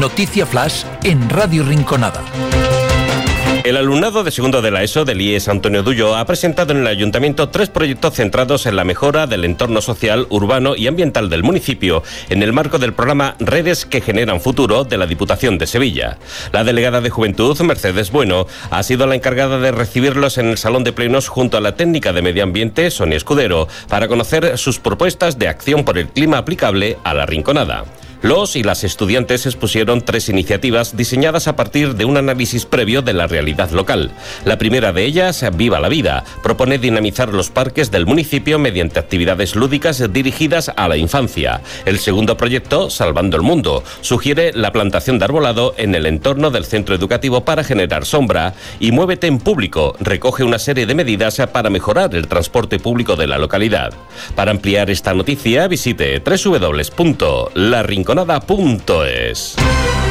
Noticia Flash en Radio Rinconada. El alumnado de segundo de la ESO del IES Antonio Dullo ha presentado en el Ayuntamiento 3 proyectos centrados en la mejora del entorno social, urbano y ambiental del municipio, en el marco del programa Redes que Generan Futuro de la Diputación de Sevilla. La delegada de Juventud, Mercedes Bueno, ha sido la encargada de recibirlos en el Salón de Plenos junto a la técnica de Medio Ambiente, Sonia Escudero, para conocer sus propuestas de acción por el clima aplicable a la Rinconada. Los y las estudiantes expusieron 3 iniciativas diseñadas a partir de un análisis previo de la realidad local. La primera de ellas, Viva la Vida, propone dinamizar los parques del municipio mediante actividades lúdicas dirigidas a la infancia. El segundo proyecto, Salvando el Mundo, sugiere la plantación de arbolado en el entorno del centro educativo para generar sombra. Y Muévete en Público recoge una serie de medidas para mejorar el transporte público de la localidad. Para ampliar esta noticia, visite www.larinconada.es.